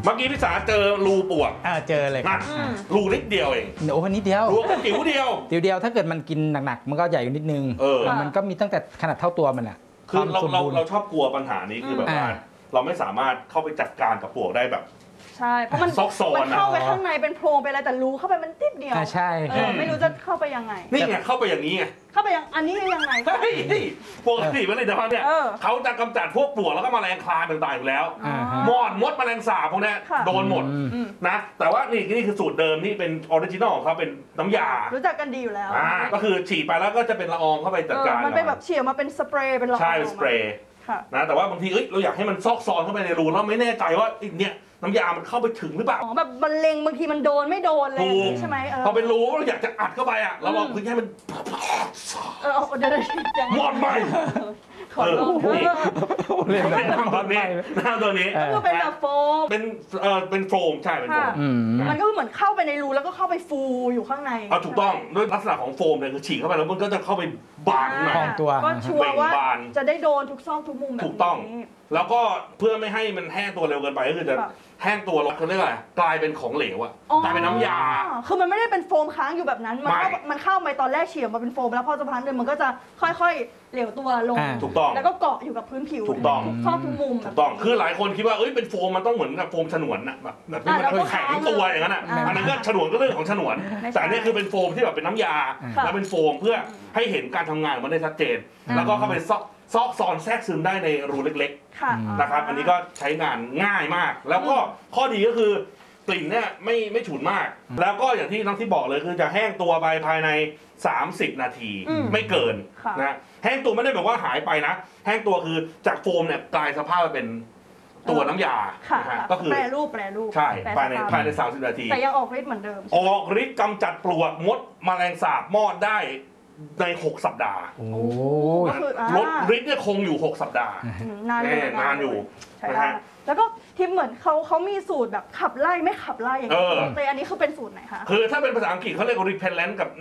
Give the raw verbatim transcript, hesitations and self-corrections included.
เมื่อกี้พี่สาเจอรูปวกอ่าเจอเลยครับรูนิดเดียวเองโอ้วันนี้เดียวรูก็จิ๋วเดียวจิ๋วเดียวถ้าเกิดมันกินหนักๆมันก็ใหญ่นิดนึงเออมันก็มีตั้งแต่ขนาดเท่าตัวมันอ่ะคือเราเราเราชอบกลัวปัญหานี้คือแบบว่าเราไม่สามารถเข้าไปจัดการกับปวกได้แบบใช่เพราะมันซอกซอนมันเข้าไปข้างในเป็นโพรงไปอะไรแต่รูเข้าไปมันติดเดียวใช่ไม่รู้จะเข้าไปยังไงนี่ไงเข้าไปอย่างนี้ไงเข้าไปยังอันนี้ยังไงปกติผลิตภัณฑ์เนี่ยเขาจะกำจัดพวกปลวกแล้วก็แมลงคลาต่างๆอยู่แล้วมอดมดแมลงสาบพวกนี้โดนหมดนะแต่ว่านี่นี่คือสูตรเดิมนี่เป็นออริจินอลของเขาเป็นน้ำยารู้จักกันดีอยู่แล้วก็คือฉีดไปแล้วก็จะเป็นละอองเข้าไปจัดการมันเป็นแบบเฉี่ยวมาเป็นสเปรย์เป็นละอองใช่สเปรย์นะแต่ว่าบางทีเอ้ยเราอยากให้มันซอกซอนเข้าไปในรูแล้วไม่แน่ใจว่าเนี่ยน้ำยามันเข้าไปถึงหรือเปล่าอ๋อแบบบรรเลงบางทีมันโดนไม่โดนเลยใช่ไหมพอเป็นรูเราอยากจะอัดเข้าไปอ่ะเราลองพึ่งให้มันเออเดี๋ยวเดี๋ยวหมดไปขอลองเล่นแบบตัวนี้หน้าตัวนี้ก็เป็นแบบโฟมเป็นเออเป็นโฟมใช่เป็นโฟมมันก็เหมือนเข้าไปในรูแล้วก็เข้าไปฟูอยู่ข้างในอ๋อถูกต้องด้วยลักษณะของโฟมเนี่ยคือฉีดเข้าไปแล้วมันก็จะเข้าไปบานหน่อยตัวก็ชัวร์ว่าจะได้โดนทุกซอกทุกมุมแบบถูกต้องแล้วก็เพื่อไม่ให้มันแห้งตัวเร็วเกินไปก็คือจะแห้งตัวลงเขาเรียกอะไรกลายเป็นของเหลวอะกลายเป็นน้ำยาคือมันไม่ได้เป็นโฟมค้างอยู่แบบนั้นมันเข้ามันเข้าไปตอนแรกเฉียวมาเป็นโฟมแล้วพอจะพันเดินมันก็จะค่อยๆเหลวตัวลงถูกต้องแล้วก็เกาะอยู่กับพื้นผิวถูกต้องทุกซอกทุกมุมถูกต้องคือหลายคนคิดว่าเอ้ยเป็นโฟมมันต้องเหมือนกับโฟมฉนวนอะแบบแบบที่มันแข็งตัวอย่างนั้นอะอันนั้นก็ฉนวนก็เรื่องของฉนวนแต่อันนี้คือเป็นโฟมที่แบบเป็นน้ำยาแล้วเป็นโฟมเพื่อให้เห็นการทำงานมันได้ชัดเจนแล้วก็เข้าไปซอกซอกซอนแทรกซึมได้ในรูเล็กๆนะครับอันนี้ก็ใช้งานง่ายมากแล้วก็ข้อดีก็คือกลิ่นเนี่ยไม่ไม่ฉุนมากแล้วก็อย่างที่น้องที่บอกเลยคือจะแห้งตัวไปภายในสามสิบนาทีไม่เกินนะแห้งตัวไม่ได้แบบว่าหายไปนะแห้งตัวคือจากโฟมเนี่ยกลายสภาพมาเป็นตัวน้ำยาก็คือแปรรูปแปรรูปใช่ภายในภายในสามสิบนาทีแต่ยังออกฤทธิ์เหมือนเดิมออกฤทธิ์กำจัดปลวกมดแมลงสาบมอดได้ในหกสัปดาห์ลดฤทธิ์เนี่ยคงอยู่หกสัปดาห์นานอยู่นานอยู่นะฮะแล้วก็ที่เหมือนเขาเขามีสูตรแบบขับไล่ไม่ขับไล่อย่างเงี้ยแต่อันนี้คือเป็นสูตรไหนคะคือถ้าเป็นภาษาอังกฤษเขาเรียก repellent กับ